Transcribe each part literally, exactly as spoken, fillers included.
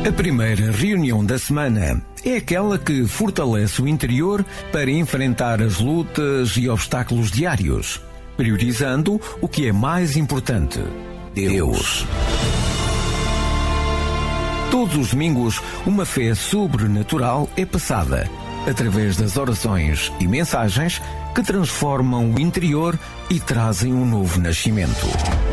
A primeira reunião da semana é aquela que fortalece o interior para enfrentar as lutas e obstáculos diários, priorizando o que é mais importante: Deus. Todos os domingos, uma fé sobrenatural é passada, através das orações e mensagens que transformam o interior e trazem um novo nascimento.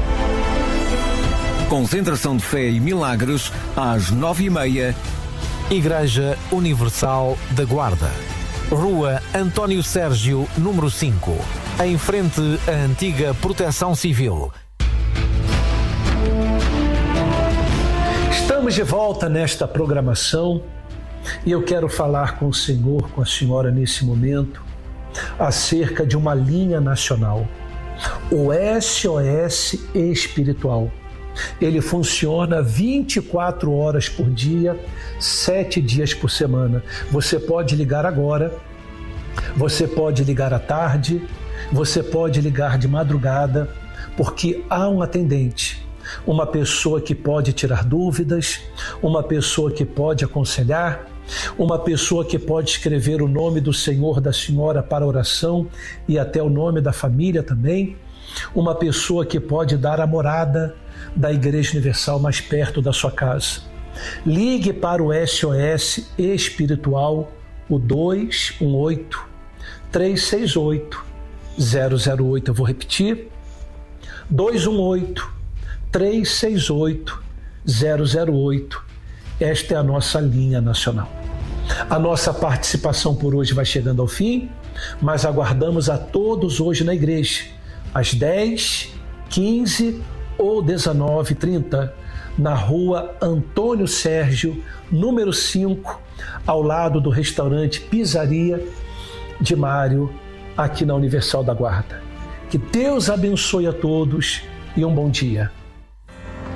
Concentração de fé e milagres às nove e meia. Igreja Universal da Guarda, Rua António Sérgio, número cinco, em frente à antiga Proteção Civil. Estamos de volta nesta programação e eu quero falar com o Senhor, com a senhora nesse momento, acerca de uma linha nacional, o S O S Espiritual. Ele funciona vinte e quatro horas por dia, sete dias por semana. Você pode ligar agora, você pode ligar à tarde, você pode ligar de madrugada, porque há um atendente, uma pessoa que pode tirar dúvidas, uma pessoa que pode aconselhar, uma pessoa que pode escrever o nome do Senhor, da senhora para oração e até o nome da família também, uma pessoa que pode dar a morada da Igreja Universal mais perto da sua casa. Ligue para o S O S Espiritual, o dois um oito, três seis oito, zero zero oito. Eu vou repetir: dois um oito, três seis oito, zero zero oito. Esta é a nossa linha nacional. A nossa participação por hoje vai chegando ao fim, mas aguardamos a todos hoje na igreja, às dez, quinze ou dezenove e trinta, na rua Antônio Sérgio, número cinco, ao lado do restaurante Pizzaria de Mário, aqui na Universal da Guarda. Que Deus abençoe a todos e um bom dia.